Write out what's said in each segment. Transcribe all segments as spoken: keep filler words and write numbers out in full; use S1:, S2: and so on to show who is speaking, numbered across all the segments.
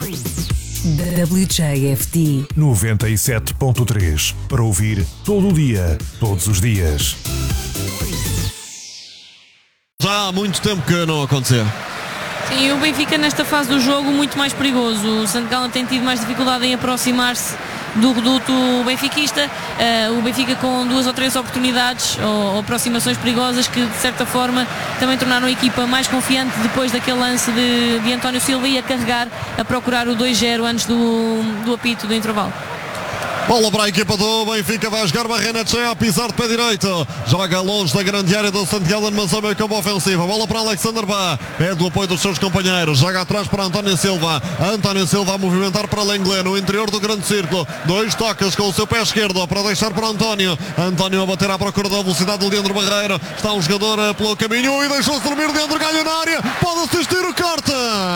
S1: W J F T
S2: noventa e sete ponto três para ouvir todo o dia, todos os dias.
S3: Já há muito tempo que não acontecia.
S4: Sim, o Benfica nesta fase do jogo muito mais perigoso. O Santo Gala tem tido mais dificuldade em aproximar-se do reduto benfiquista. Uh, o Benfica com duas ou três oportunidades ou, ou aproximações perigosas que de certa forma também tornaram a equipa mais confiante depois daquele lance de, de António Silva e a carregar, a procurar o dois zero antes do, do apito do intervalo.
S3: Bola para a equipa do Benfica, vai jogar Barrenetxea a pisar de pé direito, joga longe da grande área do Santo Gala numa zona meio campo ofensiva. Bola para Alexander Bá, pede o apoio dos seus companheiros, joga atrás para António Silva. António Silva a movimentar para Lenglet no interior do grande círculo, dois toques com o seu pé esquerdo para deixar para António. António a bater à procura da velocidade do Leandro Barreiro, está um jogador pelo caminho e deixou-se dormir. Leandro ganha na área, pode assistir o corte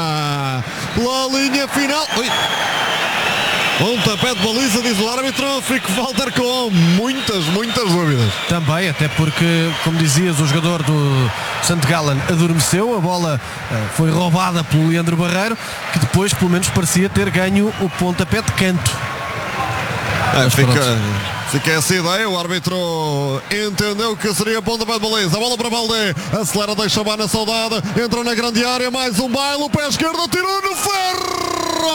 S3: pela linha final. Ui. Pontapé de baliza, diz o árbitro. Fico Walter com muitas, muitas dúvidas.
S5: Também, até porque, como dizias, o jogador do Santo Gala adormeceu. A bola uh, foi roubada pelo Leandro Barreiro, que depois, pelo menos, parecia ter ganho o pontapé de canto.
S3: É, fica, fica essa ideia. O árbitro entendeu que seria pontapé de baliza. A bola para Baldé, acelera, deixa a na saudade, entra na grande área, mais um baile, o pé esquerdo, tirou no ferro.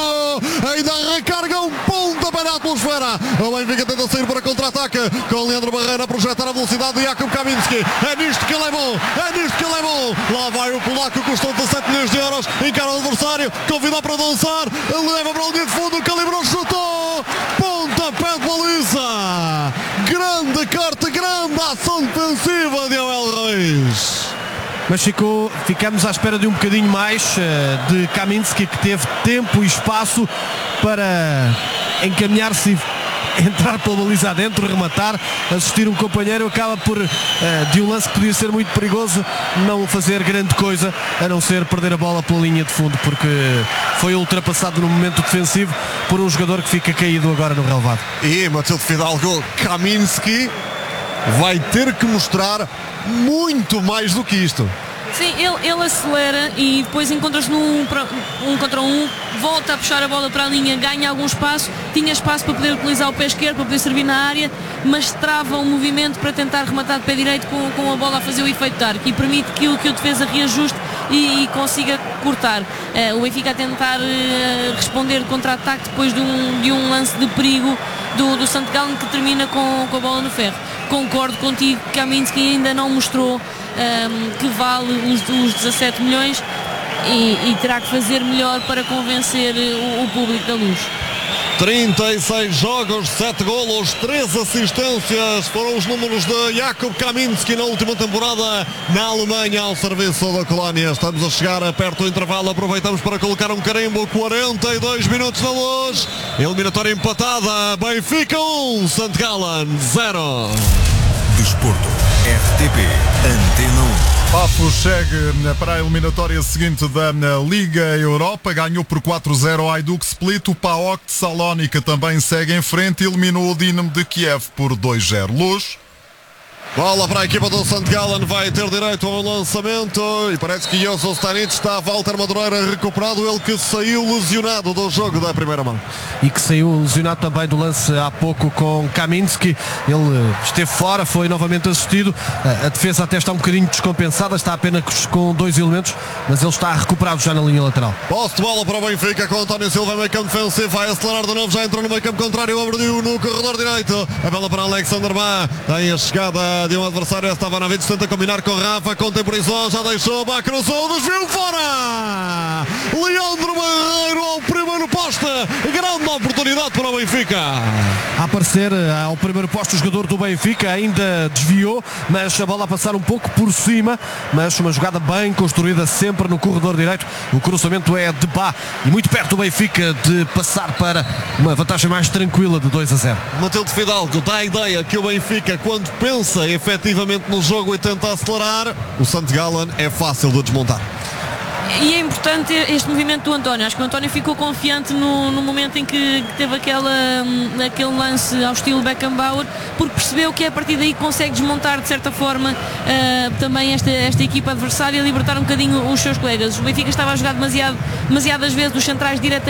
S3: Ainda recarga um pontapé na atmosfera. O Benfica tenta sair para contra-ataque com Leandro Barreiro a projetar a velocidade de Jakub Kaminski. É nisto que ele é bom, é nisto que ele é bom. Lá vai o polaco, custou dezassete milhões de euros, encara o adversário, convida para dançar, leva para a linha de fundo, calibrou, chutou, pontapé de baliza. Grande corte, grande ação defensiva de Abel Ruiz.
S5: Mas ficou, ficamos à espera de um bocadinho mais uh, de Kaminski, que teve tempo e espaço para encaminhar-se e entrar pela baliza adentro, rematar, assistir um companheiro. Acaba por, uh, de um lance que podia ser muito perigoso, não fazer grande coisa, a não ser perder a bola pela linha de fundo, porque foi ultrapassado no momento defensivo por um jogador que fica caído agora no relevado.
S3: E Matilde Fidalgo, Kaminski vai ter que mostrar muito mais do que isto.
S4: Sim, ele, ele acelera e depois encontra-se num um contra um, volta a puxar a bola para a linha, ganha algum espaço, tinha espaço para poder utilizar o pé esquerdo, para poder servir na área, mas trava um movimento para tentar rematar de pé direito com, com a bola a fazer o efeito de arco e permite que o, que o defesa reajuste e, e consiga cortar. Uh, o Benfica a tentar uh, responder de contra-ataque depois de um, de um lance de perigo do, do Santo Galo, que termina com, com a bola no ferro. Concordo contigo que Kaminski ainda não mostrou um, que vale os, os dezassete milhões e, e terá que fazer melhor para convencer o, o público da Luz.
S3: trinta e seis jogos, sete golos, três assistências foram os números de Jakub Kaminski na última temporada na Alemanha ao serviço da Colónia. Estamos a chegar perto do intervalo, aproveitamos para colocar um carimbo. Quarenta e dois minutos na Luz, eliminatória empatada, Benfica um, Santo Gala zero.
S2: Desporto, R T P, Antena um.
S6: Papo segue para a eliminatória seguinte da Liga Europa, ganhou por quatro zero ao Hajduk Split. O PAOK de Salónica também segue em frente, eliminou o Dinamo de Kiev por dois zero. Luz.
S3: Bola para a equipa do Santo Gala, vai ter direito ao lançamento e parece que Joso Stanic está. Walter Madureira recuperado, ele que saiu lesionado do jogo da primeira mão.
S5: E que saiu lesionado também do lance há pouco com Kaminski. Ele esteve fora, foi novamente assistido. A defesa até está um bocadinho descompensada, está apenas com dois elementos, mas ele está recuperado já na linha lateral.
S3: Posse de bola para o Benfica com António Silva, meio campo defensivo, vai acelerar de novo, já entrou no meio campo contrário, abriu no corredor direito. A bola para Alexander Bá, tem a chegada de um adversário, estava na vez, tenta combinar com Rafa, contemporizou, já deixou, Bá cruzou, desviou fora. Leandro Barreiro ao primeiro poste, grande oportunidade para o Benfica.
S5: A aparecer ao primeiro posto o jogador do Benfica, ainda desviou, mas a bola a passar um pouco por cima, mas uma jogada bem construída sempre no corredor direito. O cruzamento é de Bá e muito perto do Benfica de passar para uma vantagem mais tranquila de dois a zero.
S3: Matilde Fidalgo dá a ideia que o Benfica, quando pensa efetivamente no jogo e tenta acelerar, o Santo Gala é fácil de desmontar.
S4: E é importante este movimento do António. Acho que o António ficou confiante no, no momento em que teve aquela, aquele lance ao estilo Beckenbauer, porque percebeu que a partir daí consegue desmontar de certa forma uh, também esta, esta equipa adversária e libertar um bocadinho os seus colegas. O Benfica estava a jogar demasiado, demasiadas vezes os centrais diretamente